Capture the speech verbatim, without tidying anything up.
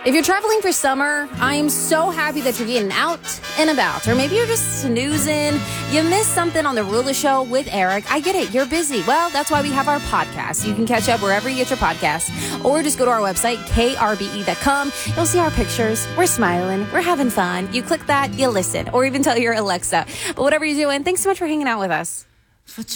If you're traveling for summer, I am so happy that you're getting out and about. Or maybe you're just snoozing. You missed something on The Rula Show with Eric. I get it. You're busy. Well, that's why we have our podcast. You can catch up wherever you get your podcasts. Or just go to our website, K R B E dot com. You'll see our pictures. We're smiling. We're having fun. You click that, you listen. Or even tell your Alexa. But whatever you're doing, thanks so much for hanging out with us.